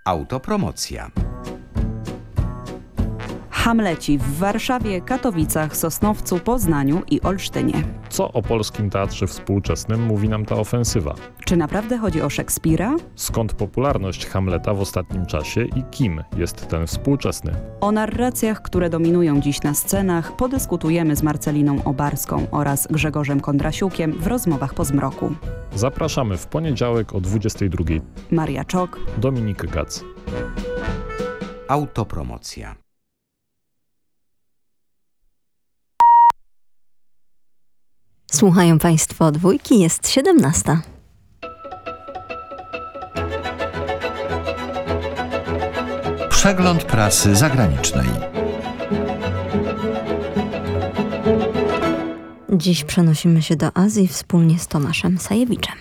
Autopromocja. Hamleci w Warszawie, Katowicach, Sosnowcu, Poznaniu i Olsztynie. Co o polskim teatrze współczesnym mówi nam ta ofensywa? Czy naprawdę chodzi o Szekspira? Skąd popularność Hamleta w ostatnim czasie i kim jest ten współczesny? O narracjach, które dominują dziś na scenach, podyskutujemy z Marceliną Obarską oraz Grzegorzem Kondrasiukiem w rozmowach po zmroku. Zapraszamy w poniedziałek o 22:00. Maria Czok, Dominik Gac. Autopromocja. Słuchają Państwo Dwójki, jest 17:00. Przegląd prasy zagranicznej. Dziś przenosimy się do Azji wspólnie z Tomaszem Sajewiczem.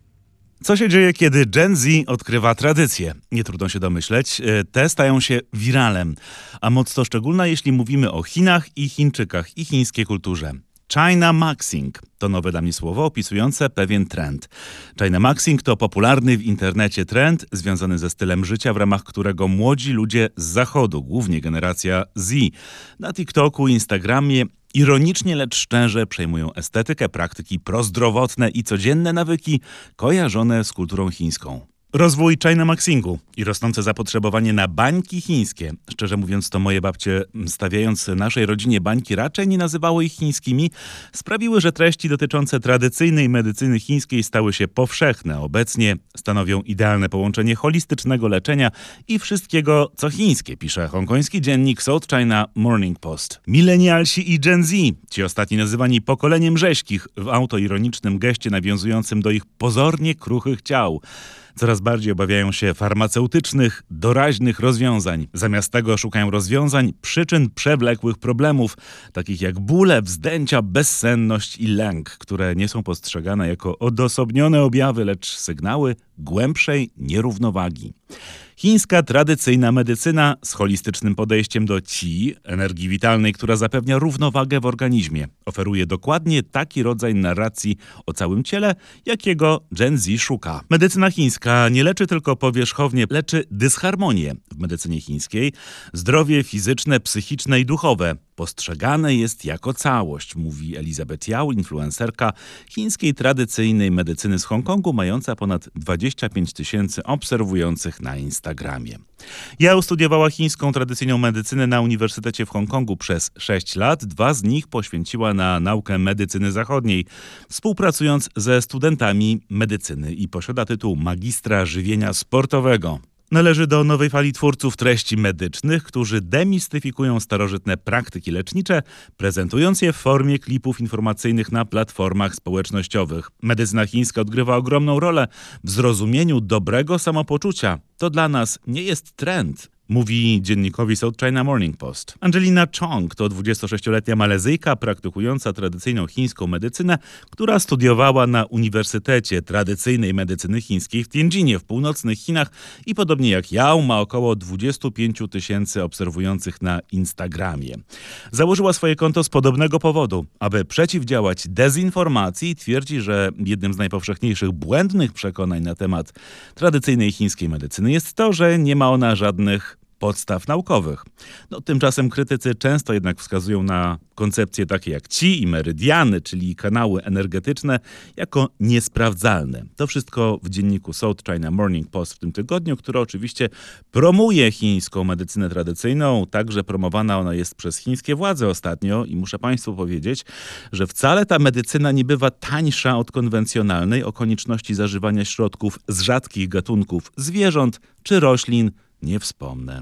Co się dzieje, kiedy Gen Z odkrywa tradycje? Nie trudno się domyśleć. Te stają się wiralem. A moc to szczególna, jeśli mówimy o Chinach i Chińczykach i chińskiej kulturze. China Maxing to nowe dla mnie słowo opisujące pewien trend. China Maxing to popularny w internecie trend związany ze stylem życia, w ramach którego młodzi ludzie z zachodu, głównie generacja Z, na TikToku, Instagramie ironicznie, lecz szczerze przejmują estetykę, praktyki prozdrowotne i codzienne nawyki kojarzone z kulturą chińską. Rozwój China Maxingu i rosnące zapotrzebowanie na bańki chińskie. Szczerze mówiąc, to moje babcie, stawiając naszej rodzinie bańki, raczej nie nazywały ich chińskimi, sprawiły, że treści dotyczące tradycyjnej medycyny chińskiej stały się powszechne. Obecnie stanowią idealne połączenie holistycznego leczenia i wszystkiego, co chińskie, pisze hongkoński dziennik South China Morning Post. Milenialsi i Gen Z, ci ostatni nazywani pokoleniem rzeźkich, w autoironicznym geście nawiązującym do ich pozornie kruchych ciał, coraz bardziej obawiają się farmaceutycznych, doraźnych rozwiązań. Zamiast tego szukają rozwiązań przyczyn przewlekłych problemów, takich jak bóle, wzdęcia, bezsenność i lęk, które nie są postrzegane jako odosobnione objawy, lecz sygnały głębszej nierównowagi. Chińska tradycyjna medycyna z holistycznym podejściem do qi, energii witalnej, która zapewnia równowagę w organizmie, oferuje dokładnie taki rodzaj narracji o całym ciele, jakiego Gen Z szuka. Medycyna chińska nie leczy tylko powierzchownie, leczy dysharmonię. W medycynie chińskiej zdrowie fizyczne, psychiczne i duchowe postrzegane jest jako całość, mówi Elizabeth Yao, influencerka chińskiej tradycyjnej medycyny z Hongkongu, mająca ponad 25 000 obserwujących na Instagramie. Yao studiowała chińską tradycyjną medycynę na Uniwersytecie w Hongkongu przez 6 lat. 2 z nich poświęciła na naukę medycyny zachodniej, współpracując ze studentami medycyny, i posiada tytuł magistra żywienia sportowego. Należy do nowej fali twórców treści medycznych, którzy demistyfikują starożytne praktyki lecznicze, prezentując je w formie klipów informacyjnych na platformach społecznościowych. Medycyna chińska odgrywa ogromną rolę w zrozumieniu dobrego samopoczucia. To dla nas nie jest trend, mówi dziennikowi South China Morning Post. Angelina Chong to 26-letnia Malezyjka praktykująca tradycyjną chińską medycynę, która studiowała na Uniwersytecie Tradycyjnej Medycyny Chińskiej w Tianjinie w północnych Chinach i podobnie jak Yao ma około 25 000 obserwujących na Instagramie. Założyła swoje konto z podobnego powodu, aby przeciwdziałać dezinformacji. Twierdzi, że jednym z najpowszechniejszych błędnych przekonań na temat tradycyjnej chińskiej medycyny jest to, że nie ma ona żadnych podstaw naukowych. Tymczasem krytycy często jednak wskazują na koncepcje takie jak qi i meridiany, czyli kanały energetyczne, jako niesprawdzalne. To wszystko w dzienniku South China Morning Post w tym tygodniu, który oczywiście promuje chińską medycynę tradycyjną. Także promowana ona jest przez chińskie władze ostatnio i muszę Państwu powiedzieć, że wcale ta medycyna nie bywa tańsza od konwencjonalnej. O konieczności zażywania środków z rzadkich gatunków zwierząt czy roślin nie wspomnę.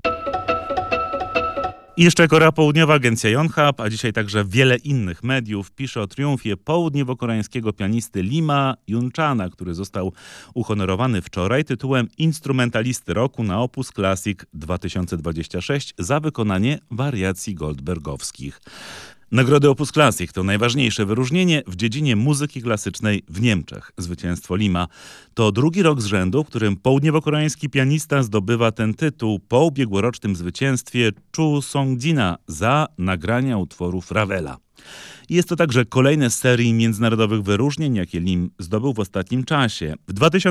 I jeszcze Korea Południowa, agencja Yonhap, a dzisiaj także wiele innych mediów pisze o triumfie południowo-koreańskiego pianisty Lima Junchana, który został uhonorowany wczoraj tytułem Instrumentalisty Roku na Opus Classic 2026 za wykonanie wariacji goldbergowskich. Nagrody Opus Classic to najważniejsze wyróżnienie w dziedzinie muzyki klasycznej w Niemczech. Zwycięstwo Lima to drugi rok z rzędu, w którym południowo-koreański pianista zdobywa ten tytuł po ubiegłorocznym zwycięstwie Chu Song-jina za nagrania utworów Ravela. Jest to także kolejne z serii międzynarodowych wyróżnień, jakie Lim zdobył w ostatnim czasie. W